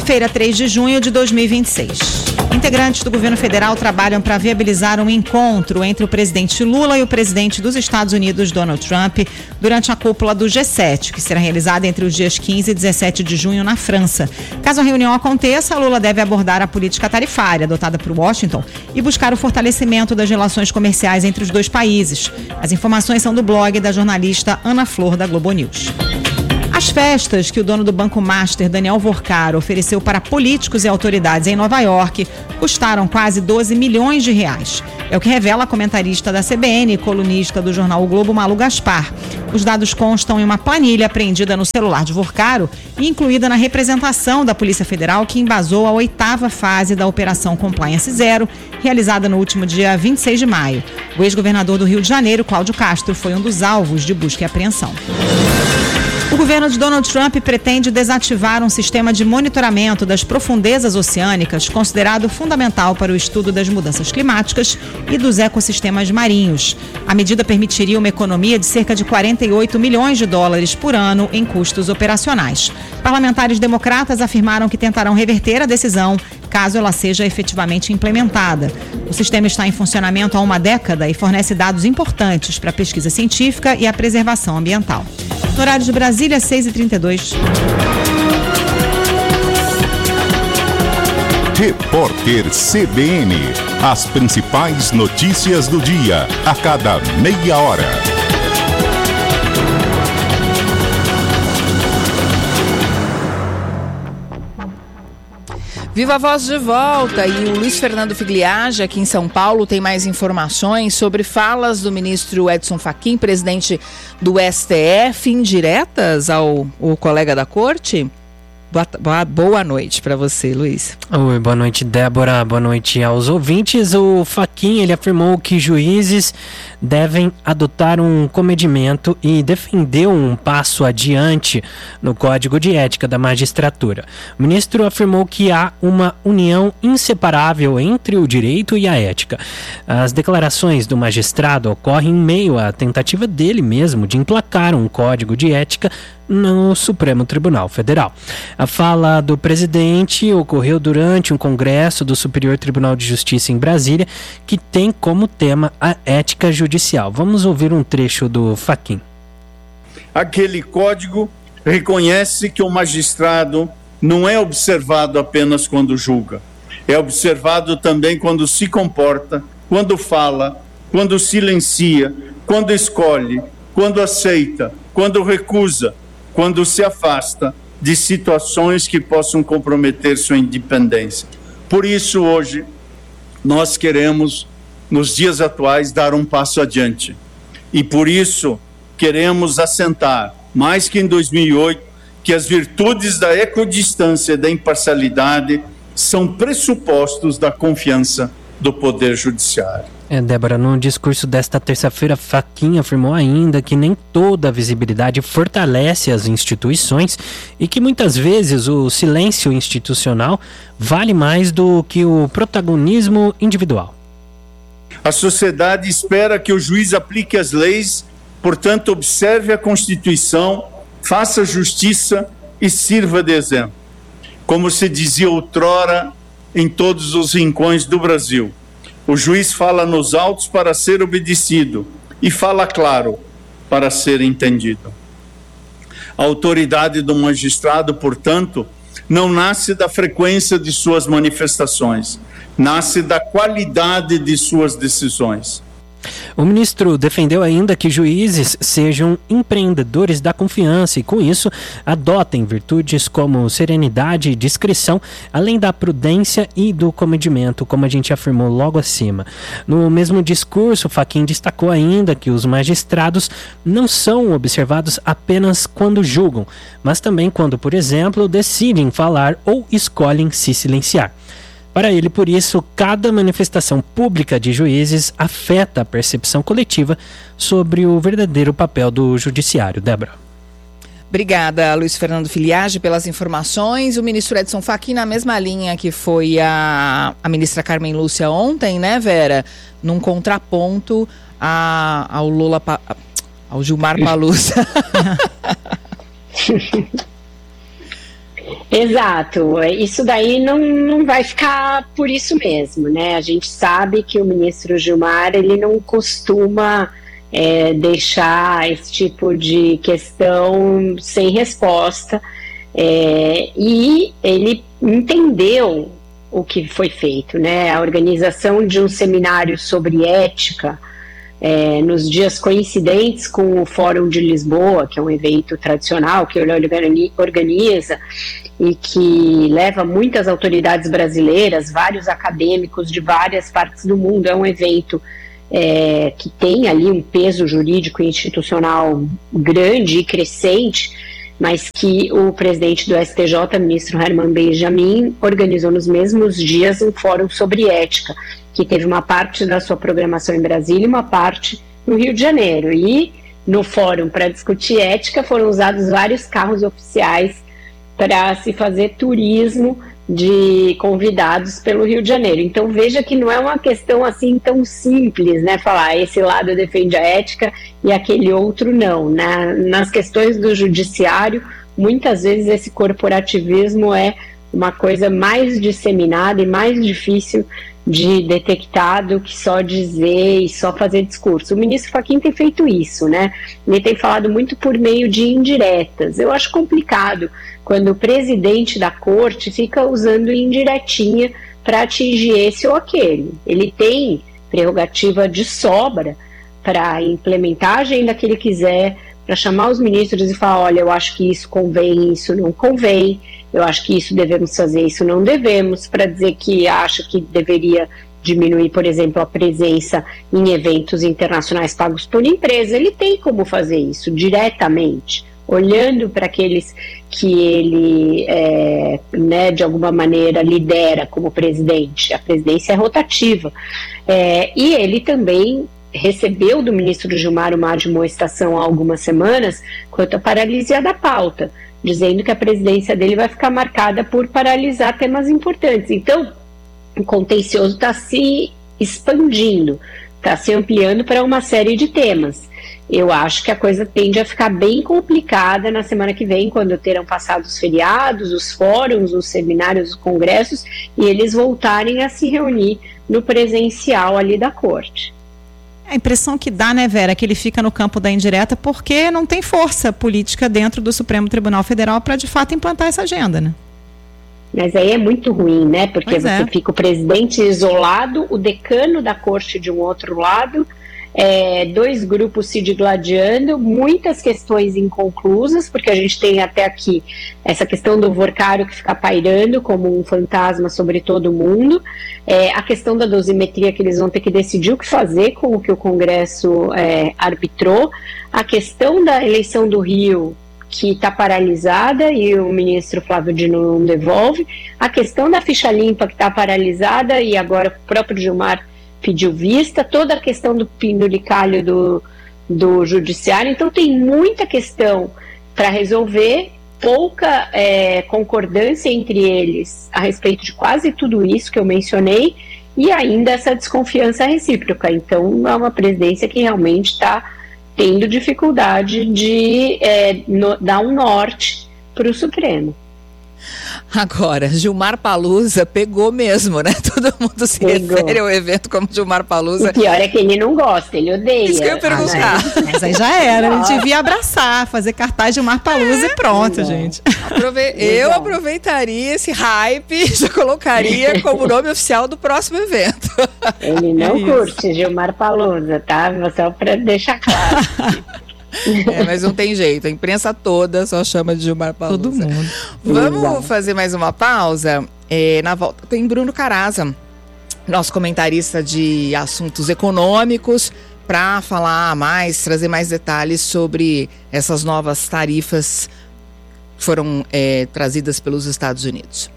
Terça-feira, 3 de junho de 2026. Integrantes do governo federal trabalham para viabilizar um encontro entre o presidente Lula e o presidente dos Estados Unidos, Donald Trump, durante a cúpula do G7, que será realizada entre os dias 15 e 17 de junho na França. Caso a reunião aconteça, Lula deve abordar a política tarifária adotada por Washington e buscar o fortalecimento das relações comerciais entre os dois países. As informações são do blog da jornalista Ana Flor, da Globo News. As festas que o dono do Banco Master, Daniel Vorcaro, ofereceu para políticos e autoridades em Nova York custaram quase 12 milhões de reais. É o que revela a comentarista da CBN e colunista do jornal O Globo, Malu Gaspar. Os dados constam em uma planilha apreendida no celular de Vorcaro e incluída na representação da Polícia Federal, que embasou a 8ª fase da Operação Compliance Zero, realizada no último dia 26 de maio. O ex-governador do Rio de Janeiro, Cláudio Castro, foi um dos alvos de busca e apreensão. O governo de Donald Trump pretende desativar um sistema de monitoramento das profundezas oceânicas considerado fundamental para o estudo das mudanças climáticas e dos ecossistemas marinhos. A medida permitiria uma economia de cerca de 48 milhões de dólares por ano em custos operacionais. Parlamentares democratas afirmaram que tentarão reverter a decisão caso ela seja efetivamente implementada. O sistema está em funcionamento há uma década e fornece dados importantes para a pesquisa científica e a preservação ambiental. No horário de Brasília, 6h32. Repórter CBN. As principais notícias do dia, a cada meia hora. Viva a Voz de volta, e o Luiz Fernando Figliage, aqui em São Paulo, tem mais informações sobre falas do ministro Edson Fachin, presidente do STF, indiretas ao colega da corte. Boa noite para você, Luiz. Oi, boa noite, Débora. Boa noite aos ouvintes. O Fachin, ele afirmou que juízes devem adotar um comedimento e defendeu um passo adiante no Código de Ética da Magistratura. O ministro afirmou que há uma união inseparável entre o direito e a ética. As declarações do magistrado ocorrem em meio à tentativa dele mesmo de emplacar um Código de Ética no Supremo Tribunal Federal. A fala do presidente ocorreu durante um congresso do Superior Tribunal de Justiça em Brasília, que tem como tema a ética judicial. Vamos ouvir um trecho do Fachin. Aquele código reconhece que o magistrado não é observado apenas quando julga, é observado também quando se comporta, quando fala, quando silencia, quando escolhe, quando aceita, quando recusa, quando se afasta de situações que possam comprometer sua independência. Por isso, hoje, nós queremos, nos dias atuais, dar um passo adiante. E por isso, queremos assentar, mais que em 2008, que as virtudes da equidistância e da imparcialidade são pressupostos da confiança do Poder Judiciário. Débora, no discurso desta terça-feira, Fachin afirmou ainda que nem toda a visibilidade fortalece as instituições e que muitas vezes o silêncio institucional vale mais do que o protagonismo individual. A sociedade espera que o juiz aplique as leis, portanto, observe a Constituição, faça justiça e sirva de exemplo. Como se dizia outrora em todos os rincões do Brasil, o juiz fala nos autos para ser obedecido e fala claro para ser entendido. A autoridade do magistrado, portanto, não nasce da frequência de suas manifestações, nasce da qualidade de suas decisões. O ministro defendeu ainda que juízes sejam empreendedores da confiança e, com isso, adotem virtudes como serenidade e discrição, além da prudência e do comedimento, como a gente afirmou logo acima. No mesmo discurso, Fachin destacou ainda que os magistrados não são observados apenas quando julgam, mas também quando, por exemplo, decidem falar ou escolhem se silenciar. Para ele, por isso, cada manifestação pública de juízes afeta a percepção coletiva sobre o verdadeiro papel do judiciário. Débora. Obrigada, Luiz Fernando Figliage, pelas informações. O ministro Edson Fachin, na mesma linha que foi a ministra Carmen Lúcia ontem, né, Vera? Num contraponto ao Gilmar Palussa. Exato, isso daí não vai ficar por isso mesmo, né? A gente sabe que o ministro Gilmar, ele não costuma deixar esse tipo de questão sem resposta, e ele entendeu o que foi feito, né? A organização de um seminário sobre ética nos dias coincidentes com o Fórum de Lisboa, que é um evento tradicional que ele organiza e que leva muitas autoridades brasileiras, vários acadêmicos de várias partes do mundo. É um evento que tem ali um peso jurídico e institucional grande e crescente, mas que o presidente do STJ, ministro Herman Benjamin, organizou nos mesmos dias um fórum sobre ética, que teve uma parte da sua programação em Brasília e uma parte no Rio de Janeiro. E no fórum, para discutir ética, foram usados vários carros oficiais para se fazer turismo de convidados pelo Rio de Janeiro. Então veja que não é uma questão assim tão simples, né? Falar esse lado defende a ética e aquele outro não. Nas questões do judiciário, muitas vezes esse corporativismo é uma coisa mais disseminada e mais difícil de detectar do que só dizer e só fazer discurso. O ministro Fachin tem feito isso, né? Ele tem falado muito por meio de indiretas. Eu acho complicado quando o presidente da corte fica usando indiretinha para atingir esse ou aquele. Ele tem prerrogativa de sobra para implementar a agenda que ele quiser, para chamar os ministros e falar, olha, eu acho que isso convém, isso não convém, eu acho que isso devemos fazer, isso não devemos, para dizer que acha que deveria diminuir, por exemplo, a presença em eventos internacionais pagos por empresa. Ele tem como fazer isso diretamente, olhando para aqueles que ele, de alguma maneira, lidera como presidente. A presidência é rotativa. E ele também recebeu do ministro Gilmar uma admoestação há algumas semanas quanto à paralisia da pauta, dizendo que a presidência dele vai ficar marcada por paralisar temas importantes. Então, o contencioso está se expandindo, está se ampliando para uma série de temas. Eu acho que a coisa tende a ficar bem complicada na semana que vem, quando terão passado os feriados, os fóruns, os seminários, os congressos, e eles voltarem a se reunir no presencial ali da corte. A impressão que dá, né, Vera, é que ele fica no campo da indireta porque não tem força política dentro do Supremo Tribunal Federal para, de fato, implantar essa agenda, né? Mas aí é muito ruim, né? Porque você fica o presidente isolado, o decano da corte de um outro lado, dois grupos se digladiando, muitas questões inconclusas, porque a gente tem até aqui essa questão do Vorcário que fica pairando como um fantasma sobre todo mundo, a questão da dosimetria, que eles vão ter que decidir o que fazer com o que o Congresso arbitrou, a questão da eleição do Rio, que está paralisada e o ministro Flávio Dino não devolve, a questão da ficha limpa, que está paralisada e agora o próprio Gilmar pediu vista, toda a questão do penduricalho do judiciário. Então tem muita questão para resolver, pouca concordância entre eles a respeito de quase tudo isso que eu mencionei, e ainda essa desconfiança recíproca. Então é uma presidência que realmente está tendo dificuldade de dar um norte para o Supremo. Agora, Gilmar Palusa pegou mesmo, né? Todo mundo se refere ao evento como Gilmar Palusa. O pior é que ele não gosta, ele odeia. Isso que eu ia perguntar. Mas aí já era, ele devia abraçar, fazer cartaz de Gilmar Palusa e pronto, gente. Eu aproveitaria esse hype, já colocaria como nome oficial do próximo evento. Ele não curte Gilmar Palusa, tá? Só para deixar claro. Mas não tem jeito, a imprensa toda só chama de Gilmar Palusa. Todo mundo. Vamos fazer mais uma pausa? Na volta tem Bruno Caraza, nosso comentarista de assuntos econômicos, para falar mais, trazer mais detalhes sobre essas novas tarifas que foram trazidas pelos Estados Unidos.